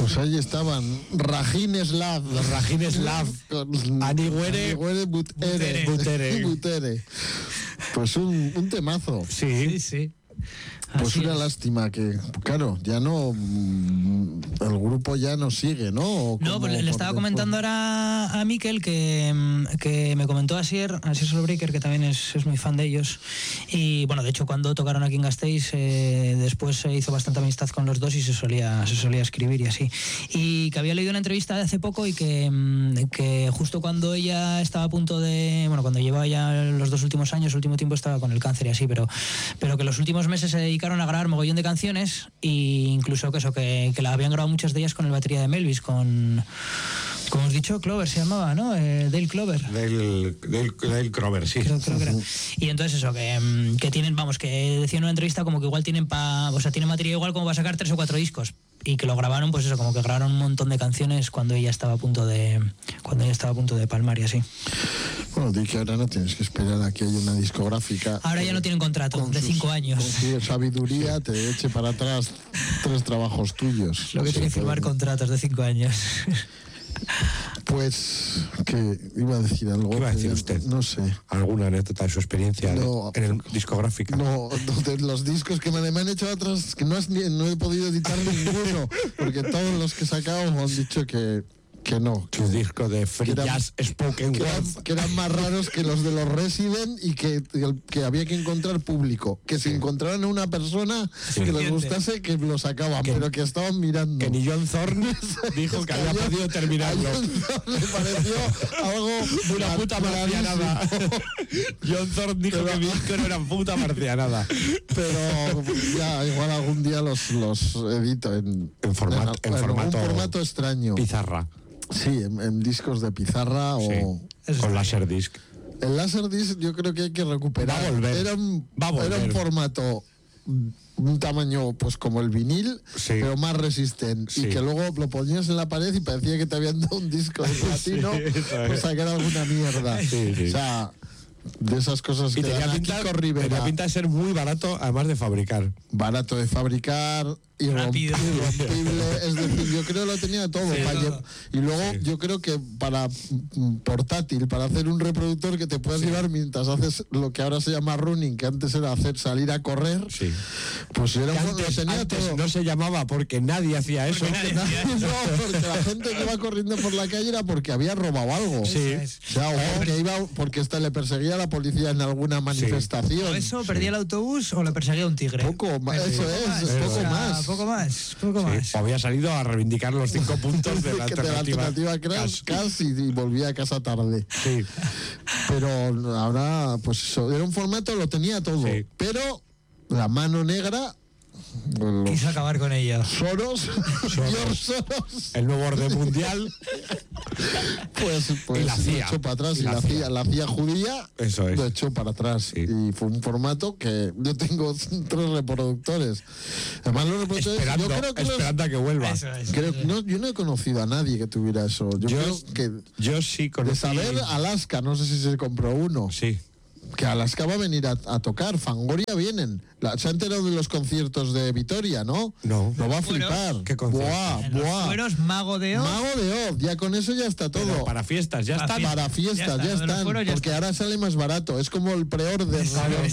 Pues ahí estaban Rajin Slav. Los Rajin Slav. Aniguere Butere. Pues un temazo. Sí. Pues Así una es. lástima que, claro, ya no, el grupo ya no sigue, ¿no? ¿O No, pues le estaba comentando ahora a Mikel que me comentó Asier Solbreaker, que también es muy fan de ellos. Y bueno, de hecho, cuando tocaron aquí en Gasteiz, después se hizo bastante amistad con los dos y se solía escribir y así. Y que había leído una entrevista de hace poco y que justo cuando ella estaba a punto de. Bueno, cuando llevaba ya los 2 últimos años, el último tiempo estaba con el cáncer y así, pero que los últimos meses se dedicaron a grabar mogollón de canciones, e incluso que la habían grabado muchas de ellas con el batería de Melvis, como hemos dicho, Clover se llamaba, ¿no? Dale Clover. Dale Clover, sí. Creo que era. Y entonces eso, que tienen, vamos, que decía en una entrevista como que igual tienen tienen materia igual como para sacar 3 o 4 discos. Y que lo grabaron, pues eso, como que grabaron un montón de canciones cuando ella estaba a punto de palmar y así. Bueno, di que ahora no tienes que esperar a que haya una discográfica. Ahora ya no tienen contrato de 5 años. Con su sabiduría te eche para atrás 3 trabajos tuyos. Lo que tiene que firmar contratos de 5 años. Pues, que iba a decir algo. ¿Qué iba a decir usted? No sé. ¿Alguna anécdota de su experiencia en el discográfica? No, de los discos que me han hecho atrás, que no he podido editar ninguno, porque todos los que he sacado me han dicho que no. Su disco de Free Jazz Spoken Word. Que eran más raros que los de los Resident y que había que encontrar público. Que si encontraran a una persona que les gustase, que lo sacaban, pero que estaban mirando. Que ni John Thorne dijo que había podido terminarlo. A John Thorne le pareció algo una puta marcianada. John Thorne dijo que mi disco era una puta marcianada. Pero ya, igual algún día los edito en un formato extraño. Pizarra. Sí, en discos de pizarra o con Laserdisc. El Laserdisc yo creo que hay que recuperar. Va a volver. Era un formato, un tamaño pues como el vinil, pero más resistente. Y que luego lo ponías en la pared y parecía que te habían dado un disco de platino por sacar alguna mierda. O sea, de esas cosas que tenía pinta de ser muy barato, además de fabricar. Barato de fabricar, irrompible, es decir, yo creo que lo tenía todo. Y luego yo creo que para portátil, para hacer un reproductor que te puedas llevar mientras haces lo que ahora se llama running, que antes era hacer salir a correr, pues era antes no se llamaba porque nadie hacía eso. Porque la gente que iba corriendo por la calle era porque había robado algo. O sea, porque le perseguía a la policía en alguna manifestación. O eso, perdía el autobús o le perseguía un tigre. Poco más. Poco más. O había salido a reivindicar los 5 puntos de la alternativa casi y volvía a casa tarde. Sí. Pero ahora, pues eso, era un formato, lo tenía todo. Pero la mano negra quiso acabar con ella. Soros. El nuevo orden mundial. Pues y la CIA. Lo echó para atrás. La CIA judía lo echó para atrás. Y fue un formato que yo tengo 3 reproductores. Además, los reproductores. Esperando a que vuelva. Yo no he conocido a nadie que tuviera eso. Yo sí conocí. De saber, Alaska, no sé si se compró uno. Sí. Que Alaska va a venir a tocar, Fangoria vienen. Se ha enterado de los conciertos de Vitoria, ¿no? No. Lo va a flipar. ¿Qué conciertos? Fueros Mago de Oz. Mago de Oz, ya con eso ya está todo. Pero para fiestas, ya están. Para fiestas, ya están. Porque ahora sale más barato. Es como el preorden.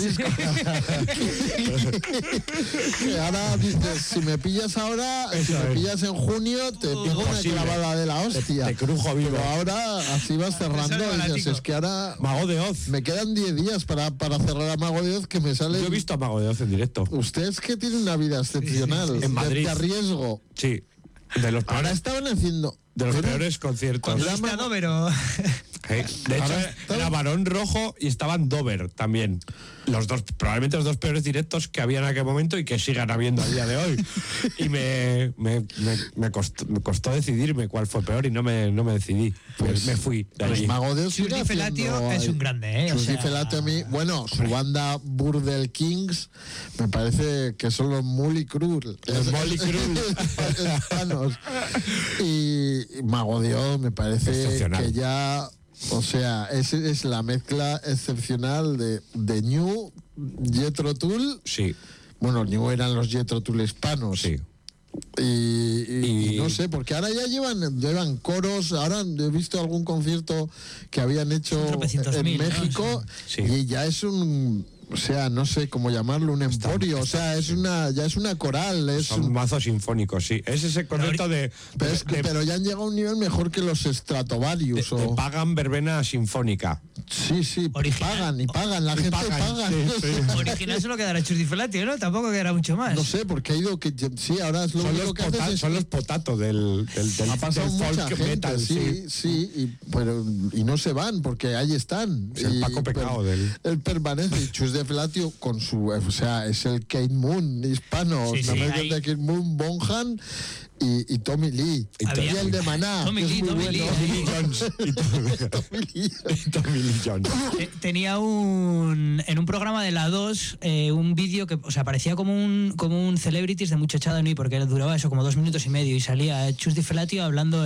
Que ahora dices, si me pillas ahora, si me pillas en junio, te pego una clavada de la hostia. Te crujo vivo. Pero ahora así vas cerrando y dices, es que ahora Mago de Oz. Me quedan 10 días para cerrar a Mago de Oz, que me sale. Yo he visto a Mago de Oz en directo. Usted es que tiene una vida excepcional. En Madrid. De riesgo. Sí. Ahora estaban haciendo. De los peores conciertos. De hecho, era Barón Rojo y estaban Dover también. Probablemente los 2 peores directos que había en aquel momento y que sigan habiendo a día de hoy. Y me costó decidirme cuál fue peor y no me decidí. Pues me fui de allí. Mago de Oz Churri Felatio es un grande, Churri Felatio a mí, bueno, su banda Burdel Kings me parece que son los Molly Krul. Los Molly Krul. Y Mago de Oz me parece que ya... O sea, es la mezcla excepcional de New, Jethro Tull. Sí. Bueno, New eran los Jethro Tull hispanos. Sí. Y no sé, porque ahora ya llevan coros. Ahora he visto algún concierto que habían hecho en México, ¿no? Sí. Y ya es un... O sea, no sé cómo llamarlo, un emporio. O sea, ya es una coral. Son un mazo sinfónico, sí. Es ese concepto pero ya han llegado a un nivel mejor que los Stratovarius. Te pagan verbena sinfónica. Sí, pagan. La gente paga. Sí. Original solo quedará Chus Di Felatio, ¿no? Tampoco quedará mucho más. No sé, porque ha ido que... Sí, ahora es lo único que haces. Son los potatos del ha pasado del mucha folk gente, metal. Sí, y no se van, porque ahí están. Es el Paco Pecado él permanece. Y Chus Di Felatio con su... O sea, es el Kate Moon hispano. También de Kate Moon, Bonham y Tommy Lee. Y el de Maná. Tommy Lee Jones. Tommy Lee Jones. Tenía en un programa de la 2 un vídeo que, o sea, parecía como un Celebrities de muchachada, ¿no? Porque duraba eso como 2 minutos y medio y salía Chus Di Felatio hablando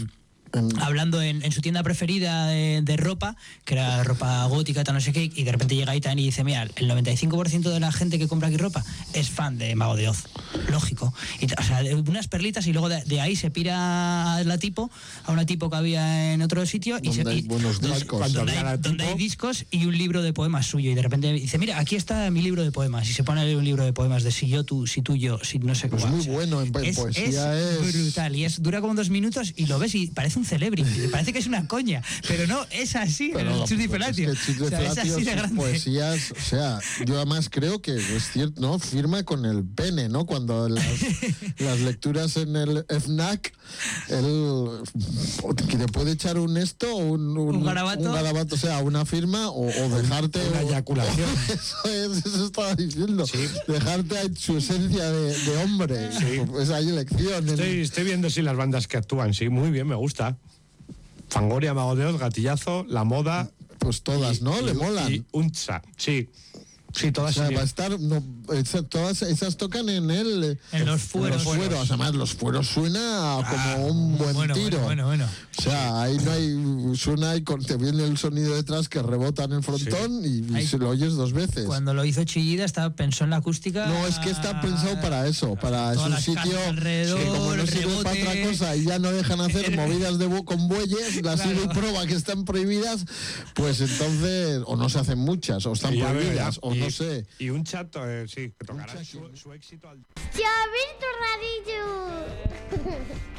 en su tienda preferida de ropa, que era ropa gótica, tal no sé qué, y de repente llega Aitan y dice, mira, el 95% de la gente que compra aquí ropa es fan de Mago de Oz. Lógico. O sea, unas perlitas, y luego de ahí se pira a una tipo que había en otro sitio donde hay buenos discos. Donde hay discos y un libro de poemas suyo, y de repente dice, mira, aquí está mi libro de poemas, y se pone a leer un libro de poemas de si yo, tú, si tú, yo, si no sé cómo. Pues muy bueno en poesía. Es brutal, y dura como 2 minutos y lo ves y parece un celebrity, parece que es una coña, pero no, es así, el Chus Di Felatio. Es así de grande. Poesías, o sea, yo además creo que es cierto, ¿no? Firma con el pene, ¿no? Cuando las lecturas en el FNAC, él que te puede echar un garabato, o sea, una firma o dejarte una eyaculación. Eso estaba diciendo. Sí. Dejarte su esencia de hombre. Sí. Pues hay elección. Estoy viendo las bandas que actúan, sí, muy bien, me gusta. Fangoria, Mago de Oz, Gatillazo, La Moda. Pues todas, ¿no? Le molan. Y Uncha, sí. Sí, todas. O sea, va a estar, todas esas tocan en los fueros. Además, los fueros suena como un buen tiro. Bueno. O sea, ahí no hay, suena y te viene el sonido detrás que rebota en el frontón y se lo oyes 2 veces. Cuando lo hizo Chillida pensó en la acústica. No, es que está pensado para eso, es un sitio alrededor, que como no sirve para otra cosa y ya no dejan hacer movidas con bueyes, las Ido y Proba que están prohibidas, pues entonces o no se hacen muchas, o están prohibidas, o no sé. Y un chat, sí, que tocará su éxito al... ¡Xavi Tornadillo!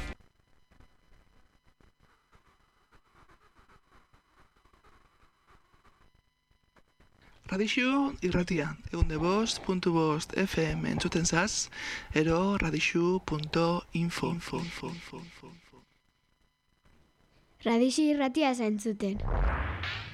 Radixu irratia, egunde5.5 FM entzuten zaz, ero radixu.info. Radixu irratia zentzuten.